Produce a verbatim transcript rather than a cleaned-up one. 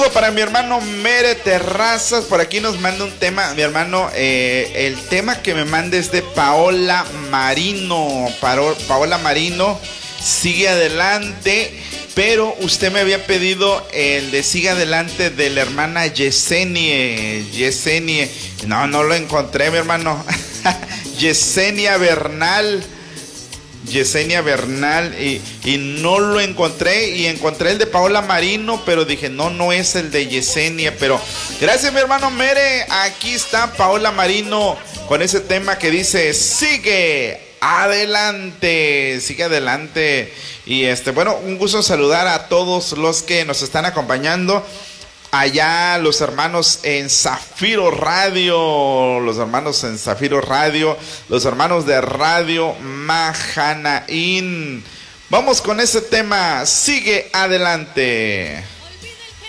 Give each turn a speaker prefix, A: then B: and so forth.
A: Para mi hermano Mere Terrazas, por aquí nos manda un tema, mi hermano, eh, el tema que me manda es de Paola Marino, Paro, Paola Marino, sigue adelante, pero usted me había pedido el de sigue adelante de la hermana Yesenie, Yesenie, no, no lo encontré mi hermano, Yesenia Bernal, Yesenia Bernal y, y no lo encontré y encontré el de Paola Marino, pero dije no, no es el de Yesenia, pero gracias mi hermano Mere, aquí está Paola Marino con ese tema que dice sigue adelante, sigue adelante y este, bueno, un gusto saludar a todos los que nos están acompañando. Allá los hermanos en Zafiro Radio, los hermanos en Zafiro Radio, los hermanos de Radio Mahanaín. Vamos con ese tema, sigue adelante.